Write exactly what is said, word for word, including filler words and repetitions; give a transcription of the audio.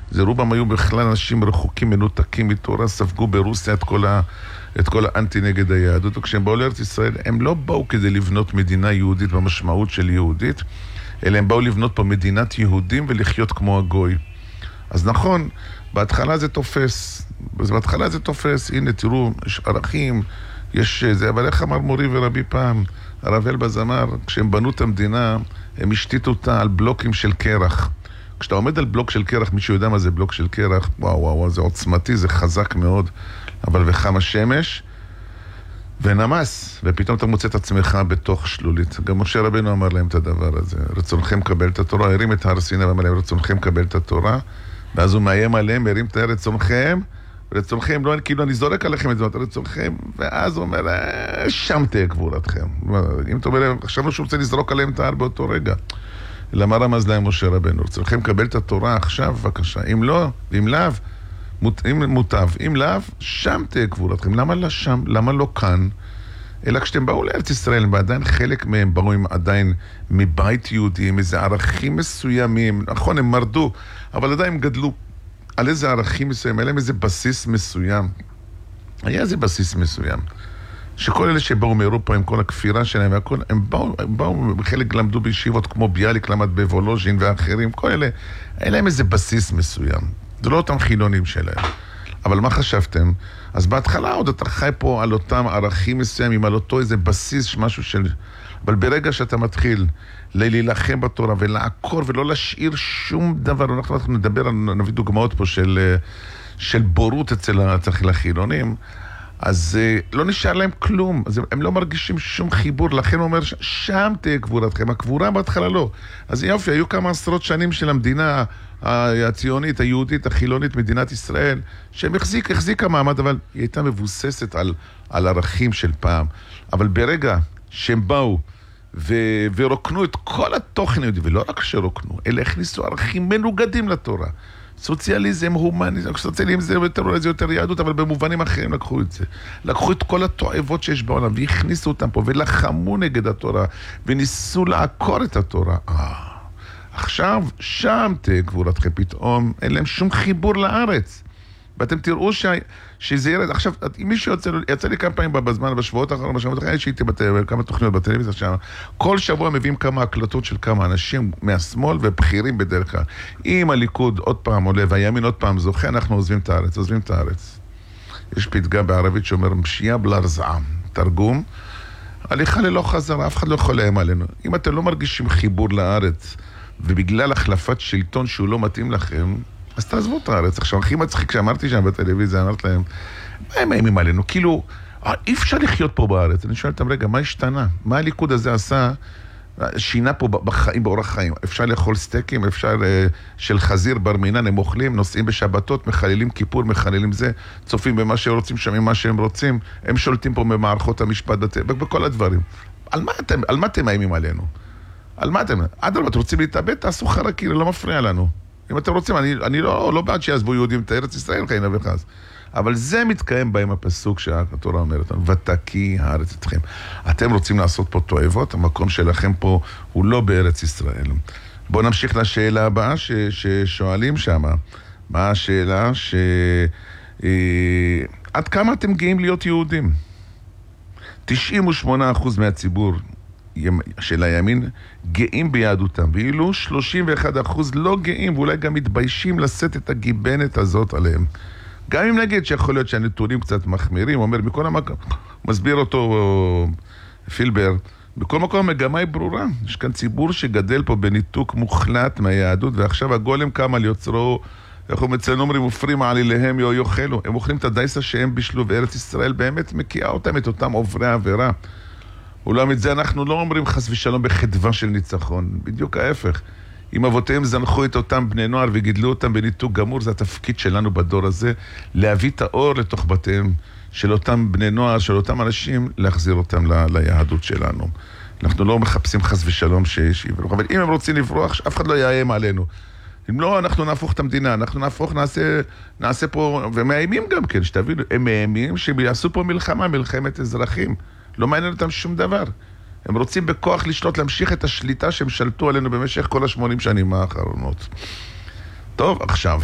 זה רובם היו בכלל אנשים רחוקים, מנותקים מתורה, ספגו ברוסיה את כל, ה, את כל האנטי נגד היהדות. וכשהם באו לארץ ישראל, הם לא באו כדי לבנות מדינה יהודית במשמעות של יהודית, אלא הם באו לבנות פה מדינת יהודים ולחיות כמו הגוי. אז נכון, בהתחלה זה תופס, בהתחלה זה תופס, הנה תראו, יש ערכים, יש זה, אבל איך אמר מורי ורבי פעם, הרב אלבז אמר, כשהם בנו את המדינה, הם השתיתו אותה על בלוקים של קרח. כשאתה עומד על בלוק של קרח, מישהו יודע מה זה בלוק של קרח, וואו וואו, וואו, זה עוצמתי, זה חזק מאוד, אבל וחם השמש, ונמס, ופתאום אתה מוצא את עצמך בתוך שלולית. גם משה רבנו אמר להם את הדבר הזה, רצונכם קבל את התורה, הרים את הר סיני ואמר להם, רצונכם קבל את התורה, ואז הוא מאיים עליהם, הרים את רצונכם, רצונכם, לא, כאילו אני זורק עליכם את זה, רצונכם, ואז הוא אומר, שם תהיה גבורתכם. אם אתה אומר, עכשיו שהוא רוצה לזרוק עליהם את ההר באותו רגע. למה רמז להם משה רבנו? רצונכם קבל את התורה עכשיו, בבקשה. אם לא, אם לאו, אם מוטב, אם לאו, שם תהיה גבורתכם. למה לא שם? למה לא כאן? אלא כשאתם באו לארץ ישראל, ועדיין חלק מהם באו עם עדיין מבית יהודי, עם איזה ערכים מסוימים, נכון, הם מרדו, אבל עדיין הם גדלו על איזה ערכים מסוים, היה להם איזה בסיס מסוים. היה איזה בסיס מסוים. שכל אלה שבאו מאירופה עם כל הכפירה שלהם והכל, הם באו, הם באו, חלק למדו בישיבות כמו ביאליק, למד בוולוז'ין ואחרים, כל אלה, היה להם איזה בסיס מסוים. זה לא אותם חילונים שלהם. אבל מה חשבתם? אז בהתחלה עוד אתה חי פה על אותם ערכים מסוימים, על אותו איזה בסיס, משהו של... אבל ברגע שאתה מתחיל להילחם בתורה ולעקור ולא להשאיר שום דבר, אנחנו, אנחנו נדבר, נביא דוגמאות פה של, של בורות אצל, אצל החילונים, אז לא נשאר להם כלום, אז הם לא מרגישים שום חיבור, לכן הוא אומר, שם תהיה גבורתכם, הקבורה בהתחלה לא. אז יופי, היו כמה עשרות שנים של המדינה הציונית, היהודית, החילונית, מדינת ישראל, שהם החזיק, החזיקה מעמד, אבל היא הייתה מבוססת על, על ערכים של פעם. אבל ברגע שהם באו ו- ורוקנו את כל התוכן היהודי, ולא רק שרוקנו, אלא הכניסו ערכים מנוגדים לתורה. סוציאליזם, הומניזם, סוציאליזם זה יותר, זה יותר יהדות, אבל במובנים אחרים לקחו את זה. לקחו את כל התועבות שיש בעולם, והכניסו אותם פה, ולחמו נגד התורה, וניסו לעקור את התורה. אה, עכשיו, שם תהיה גבורתכם פתאום, אין להם שום חיבור לארץ. ואתם תראו ש... שזה ירד, עכשיו, אם מישהו יוצא, יצא לי כמה פעמים בזמן, בשבועות האחרונים, בשבועות האחרונים, שהייתי כמה תוכניות בטלוויזיה שם, כל שבוע מביאים כמה הקלטות של כמה אנשים מהשמאל ובכירים בדרך כלל. אם הליכוד עוד פעם עולה והימין עוד פעם זוכה, אנחנו עוזבים את הארץ, עוזבים את הארץ. יש פתגם בערבית שאומר, משייה בלה רזעה, תרגום, הליכה ללא חזרה, אף אחד לא יכול להם עלינו. אם אתם לא מרגישים חיבור לארץ, ובגלל החלפת שלטון שהוא לא מתאים לכם, אז תעזבו את הארץ. עכשיו, הכי מצחיק כשאמרתי שם בטלוויזיה, אמרת להם, מה הם מאיימים עלינו? כאילו, אי אפשר לחיות פה בארץ. אני שואל אותם, רגע, מה השתנה? מה הליכוד הזה עשה? שינה פה בחיים, באורח חיים. אפשר לאכול סטייקים, אפשר של חזיר בר מינן, הם אוכלים, נוסעים בשבתות, מחללים כיפור, מחללים זה, צופים במה שהם רוצים, שמים מה שהם רוצים, הם שולטים פה במערכות המשפט, בכל הדברים. על מה אתם, על מה אתם מאיימים עלינו? על מה אתם? עד אתם רוצים להתאבד, תעשו חרקי, לא מפריע לנו. אם אתם רוצים, אני, אני לא, לא בעד שיעזבו יהודים את ארץ ישראל, חיינה וחז. אבל זה מתקיים בהם הפסוק שהתורה אומרת לנו, ותקי הארץ אתכם. אתם רוצים לעשות פה תועבות, המקום שלכם פה הוא לא בארץ ישראל. בואו נמשיך לשאלה הבאה ש, ששואלים שם. מה השאלה? ש... אה, עד כמה אתם גאים להיות יהודים? תשעים ושמונה אחוז מהציבור של הימין גאים ביהדותם, ואילו שלושים ואחד אחוז לא גאים, ואולי גם מתביישים לשאת את הגיבנת הזאת עליהם. גם אם נגיד שיכול להיות שהנתונים קצת מחמירים, אומר, בכל המקום, מסביר אותו פילבר, בכל מקום המגמה היא ברורה. יש כאן ציבור שגדל פה בניתוק מוחלט מהיהדות, ועכשיו הגולם קם על יוצרו, אנחנו מציינו אומרים, מופרים עליהם יו יאכלו. הם אוכלים את הדייסה שהם בישלו, וארץ ישראל באמת מקיאה אותם, את אותם עוברי עבירה. אולם את זה אנחנו לא אומרים חס ושלום בחדווה של ניצחון, בדיוק ההפך. אם אבותיהם זנחו את אותם בני נוער וגידלו אותם בניתוק גמור, זה התפקיד שלנו בדור הזה, להביא את האור לתוך בתיהם של אותם בני נוער, של אותם אנשים, להחזיר אותם ל- ליהדות שלנו. אנחנו לא מחפשים חס ושלום שיברוח, אבל אם הם רוצים לברוח, אף אחד לא יאיים עלינו. אם לא, אנחנו נהפוך את המדינה, אנחנו נהפוך, נעשה, נעשה פה, ומאיימים גם כן, שתבינו, הם מאיימים שיעשו פה מלחמה, מלחמת אזרחים. לא מעניין אותם שום דבר. הם רוצים בכוח לשלוט, להמשיך את השליטה שהם שלטו עלינו במשך כל השמונים שנים האחרונות. טוב, עכשיו.